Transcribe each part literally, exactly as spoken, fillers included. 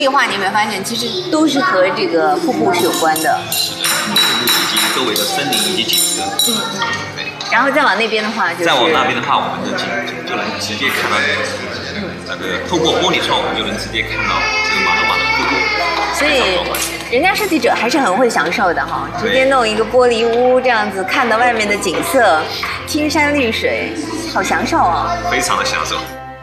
这个画你有没有发现，其实都是和这个瀑布是有关的。 是的，瀑布以及周围的森林以及景色。嗯嗯。对。然后再往那边的话，就是再往那边的话，我们的景就能直接看到那个透过玻璃窗，我们就能直接看到这个马罗马的瀑布。 所以，人家设计者还是很会享受的哈，直接弄一个玻璃屋这样子，看到外面的景色，青山绿水，好享受啊！ 非常的享受。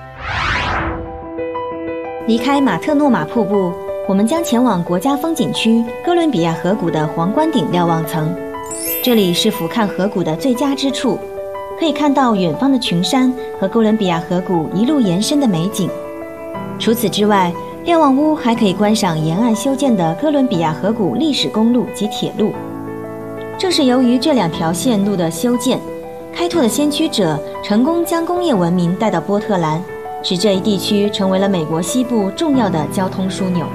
离开马特诺马瀑布，我们将前往国家风景区哥伦比亚河谷的皇冠顶瞭望层。这里是俯瞰河谷的最佳之处，可以看到远方的群山和哥伦比亚河谷一路延伸的美景。除此之外，瞭望屋还可以观赏沿岸修建的哥伦比亚河谷历史公路及铁路。正是由于这两条线路的修建，开拓的先驱者成功将工业文明带到波特兰，使这一地区成为了美国西部重要的交通枢纽。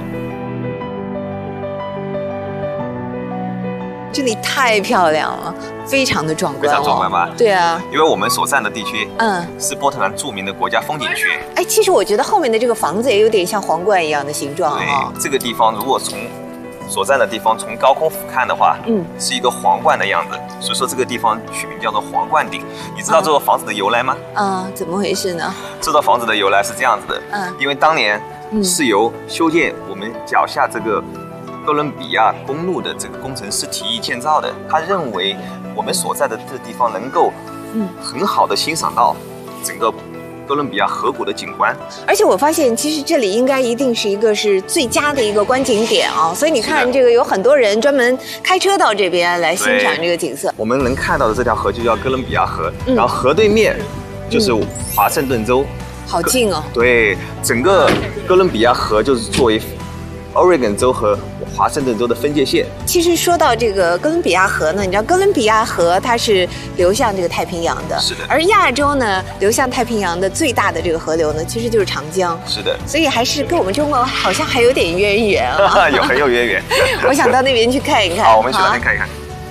这里太漂亮了，非常的壮观、哦， 非常壮观吧？ 对啊， 因为我们所在的地区， 嗯， 是波特兰著名的国家风景区。 哎，其实我觉得后面的这个房子也有点像皇冠一样的形状对、 哦， 这个地方如果从所在的地方从高空俯瞰的话，嗯，是一个皇冠的样子，所以说这个地方取名叫做皇冠顶。你知道这座房子的由来吗？ 嗯，怎么回事呢？ 这座房子的由来是这样子的，嗯，因为当年是由修建我们脚下这个哥伦比亚公路的这个工程师提议建造的。他认为我们所在的这个地方能够，嗯，很好的欣赏到整个哥伦比亚河谷的景观。 而且我发现，其实这里应该一定是一个是最佳的一个观景点啊，所以你看，这个有很多人专门开车到这边来欣赏这个景色。 我们能看到的这条河就叫哥伦比亚河，嗯、然后河对面就是华盛顿州，嗯、 好近哦。 对，整个哥伦比亚河就是作为Oregon 州和华盛顿州的分界线。 其实说到这个哥伦比亚河呢，你知道哥伦比亚河它是流向这个太平洋的， 是的。 而亚洲呢，流向太平洋的最大的这个河流呢，其实就是长江， 是的。 所以还是跟我们中国好像还有点渊源啊， 有很有渊源。 我想到那边去看一看。 好，我们去那边看一看。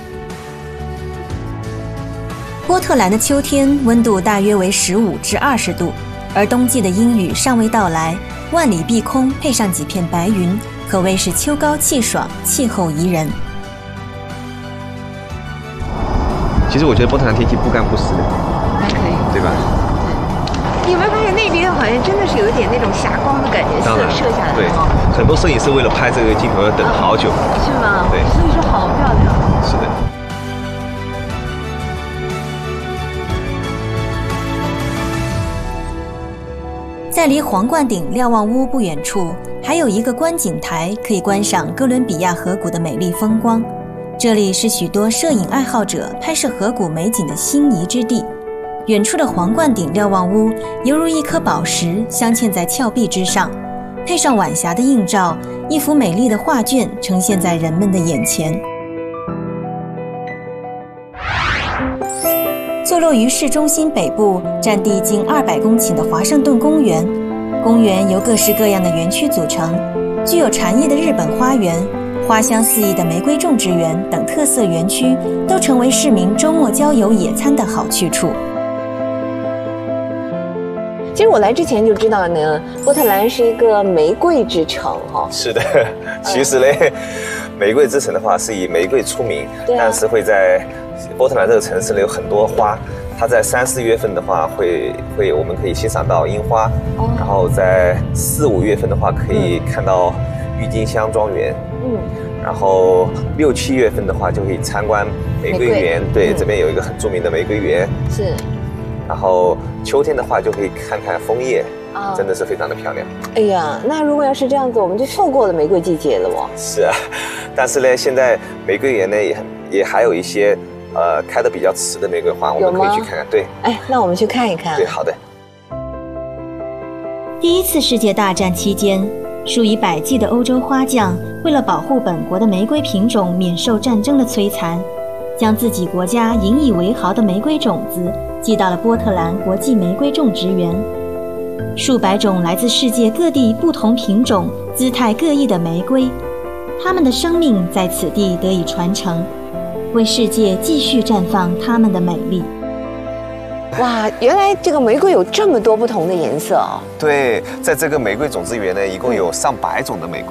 波特兰的秋天温度大约为十五至二十度，而冬季的阴雨尚未到来，万里碧空配上几片白云，可谓是秋高气爽，气候宜人。 其实我觉得波特兰天气不干不湿的， 还可以， 对吧？ 对。你有没有发现那边好像真的是有一点那种霞光的感觉，射射下来。 对，很多摄影师为了拍这个镜头要等好久。 是吗？ 对。 所以说好漂亮。 是的。 在离皇冠顶瞭望屋不远处，还有一个观景台，可以观赏哥伦比亚河谷的美丽风光。这里是许多摄影爱好者拍摄河谷美景的心仪之地。远处的皇冠顶瞭望屋犹如一颗宝石镶嵌在峭壁之上，配上晚霞的映照，一幅美丽的画卷呈现在人们的眼前。坐落于市中心北部，占地近二百公顷的华盛顿公园，公园由各式各样的园区组成，具有禅意的日本花园、花香四溢的玫瑰种植园等特色园区，都成为市民周末郊游野餐的好去处。 其实我来之前就知道呢，波特兰是一个玫瑰之城哈。 是的，其实嘞，玫瑰之城的话是以玫瑰出名， 对啊、 但是会在波特兰这个城市呢有很多花，它在三四月份的话会会我们可以欣赏到樱花，哦、然后在四五月份的话可以看到郁金香庄园，嗯，然后六七月份的话就可以参观玫瑰园，对，嗯、这边有一个很著名的玫瑰园， 是。 然后秋天的话就可以看看枫叶，啊，真的是非常的漂亮。 哎呀，那如果要是这样子，我们就错过了玫瑰季节了哦。 是啊，但是呢，现在玫瑰园呢也很也还有一些呃开得比较迟的玫瑰花，我们可以去看看。对， 哎，那我们去看一看。 对，好的。 第一次世界大战期间，数以百计的欧洲花匠为了保护本国的玫瑰品种免受战争的摧残，将自己国家引以为豪的玫瑰种子寄到了波特兰国际玫瑰种植园。数百种来自世界各地不同品种、姿态各异的玫瑰，它们的生命在此地得以传承，为世界继续绽放它们的美丽。 哇，原来这个玫瑰有这么多不同的颜色哦。 对，在这个玫瑰种子园呢，一共有上百种的玫瑰。